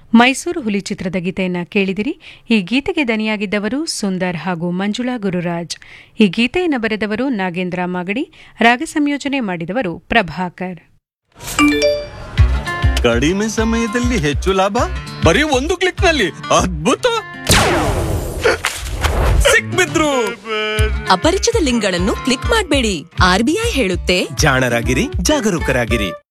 ಮೈಸೂರು ಹುಲಿ ಚಿತ್ರದ ಗೀತೆಯನ್ನ ಕೇಳಿದಿರಿ. ಈ ಗೀತೆಗೆ ದನಿಯಾಗಿದ್ದವರು ಸುಂದರ್ ಹಾಗೂ ಮಂಜುಳಾ ಗುರುರಾಜ್. ಈ ಗೀತೆಯನ್ನು ಬರೆದವರು ನಾಗೇಂದ್ರ ಮಾಗಡಿ, ರಾಗ ಸಂಯೋಜನೆ ಮಾಡಿದವರು ಪ್ರಭಾಕರ್. ಕಡಿಮೆ ಸಮಯದಲ್ಲಿ ಹೆಚ್ಚು ಲಾಭ, ಬರೀ ಒಂದು ಕ್ಲಿಕ್ ನಲ್ಲಿ ಅದ್ಭುತ. ಸಿಕ್ಬಿದ್ರು. ಅಪರಿಚಿತ ಲಿಂಕ್ಗಳನ್ನು ಕ್ಲಿಕ್ ಮಾಡಬೇಡಿ. RBI ಹೇಳುತ್ತೆ, ಜಾಣರಾಗಿರಿ, ಜಾಗರೂಕರಾಗಿರಿ.